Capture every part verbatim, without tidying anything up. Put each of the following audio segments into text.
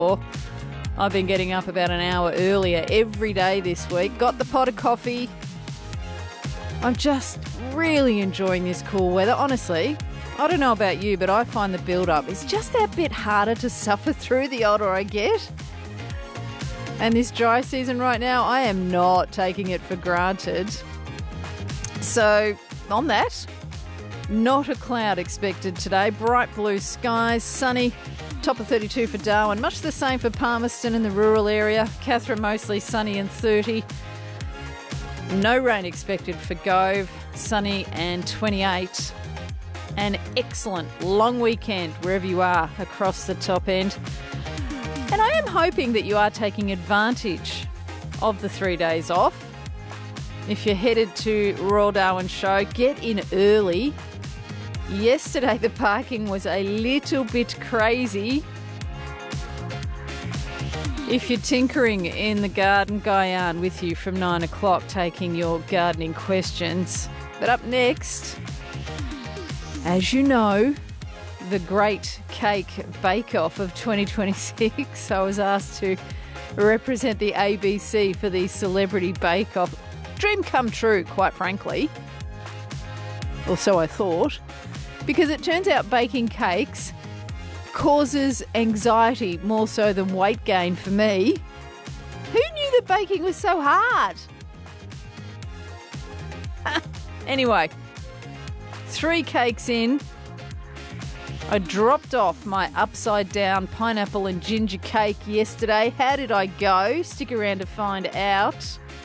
I've been getting up about an hour earlier every day this week. Got the pot of coffee. I'm just really enjoying this cool weather. Honestly, I don't know about you, but I find the build-up is just that bit harder to suffer through the older I get. And this dry season right now, I am not taking it for granted. So, on that, not a cloud expected today. Bright blue skies, sunny, top of thirty-two for Darwin. Much the same for Palmerston in the rural area. Catherine mostly sunny and thirty. No rain expected for Gove, sunny and twenty-eight. An excellent long weekend wherever you are across the top end. And I am hoping that you are taking advantage of the three days off. If you're headed to Royal Darwin Show, get in early. Yesterday the parking was a little bit crazy. If you're tinkering in the garden, Guy Yarn with you from nine o'clock taking your gardening questions. But up next, as you know, the Great Cake Bake-Off of twenty twenty-six. I was asked to represent the A B C for the Celebrity Bake-Off. Dream come true, quite frankly. Or so I thought. Because it turns out baking cakes causes anxiety more so than weight gain for me. Who knew that baking was so hard? Anyway, three cakes in. I dropped off my upside down pineapple and ginger cake yesterday. How did I go? Stick around to find out.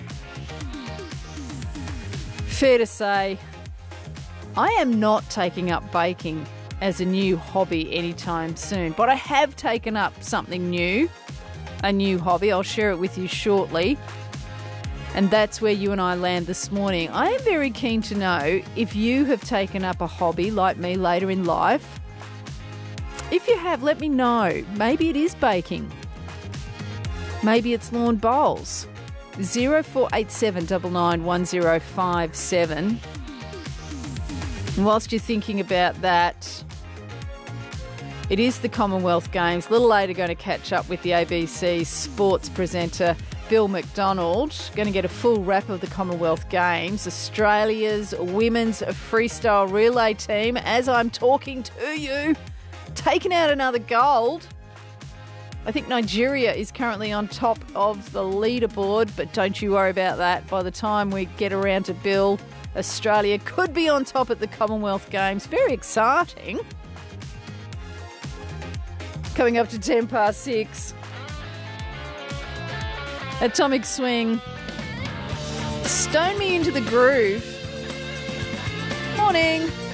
Fair to say, I am not taking up baking as a new hobby anytime soon, but I have taken up something new, a new hobby. I'll share it with you shortly. And that's where you and I land this morning. I am very keen to know if you have taken up a hobby like me later in life. If you have, let me know. Maybe it is baking. Maybe it's lawn bowls. zero four eight seven nine nine one zero five seven. And whilst you're thinking about that, it is the Commonwealth Games. A little later going to catch up with the A B C sports presenter Bill McDonald. Going to get a full wrap of the Commonwealth Games. Australia's women's freestyle relay team, as I'm talking to you, taking out another gold. I think Nigeria is currently on top of the leaderboard, but don't you worry about that. By the time we get around to Bill, Australia could be on top at the Commonwealth Games. Very exciting. Coming up to ten past six. Atomic Swing. Stone Me Into the Groove. Morning.